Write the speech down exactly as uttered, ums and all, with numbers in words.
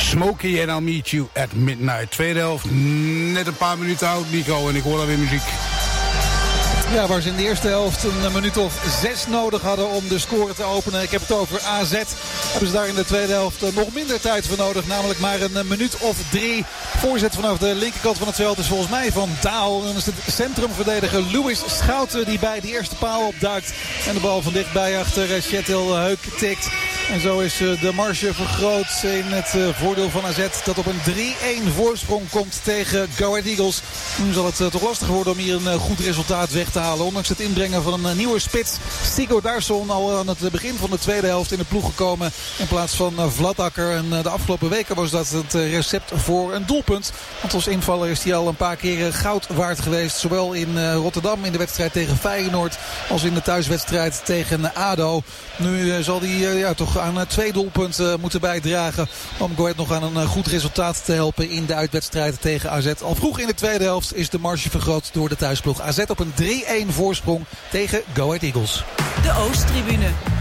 Smokey and I'll Meet You at Midnight. Tweede helft, net een paar minuten oud, Nico. En ik hoor alweer muziek. Ja, waar ze in de eerste helft een minuut of zes nodig hadden om de score te openen. Ik heb het over A Z. Hebben ze daar in de tweede helft nog minder tijd voor nodig. Namelijk maar een minuut of drie. Voorzet vanaf de linkerkant van het veld is volgens mij van Daal. En dan is het centrumverdediger Louis Schouten die bij die eerste paal opduikt. En de bal van dichtbij achter Sjettil Heuk tikt. En zo is de marge vergroot in het voordeel van A Z. Dat op een drie-een voorsprong komt tegen Go Ahead Eagles. Nu zal het toch lastig worden om hier een goed resultaat weg te halen. Ondanks het inbrengen van een nieuwe spits. Stigo Darsson al aan het begin van de tweede helft in de ploeg gekomen. In plaats van Vladakker. En de afgelopen weken was dat het recept voor een doelpunt. Want als invaller is hij al een paar keer goud waard geweest. Zowel in Rotterdam in de wedstrijd tegen Feyenoord. Als in de thuiswedstrijd tegen ADO. Nu zal hij ja, toch aan twee doelpunten moeten bijdragen. Om Go Ahead nog aan een goed resultaat te helpen in de uitwedstrijd tegen A Z. Al vroeg in de tweede helft is de marge vergroot door de thuisploeg. A Z op een drie-een voorsprong tegen Go Ahead Eagles. De Oosttribune.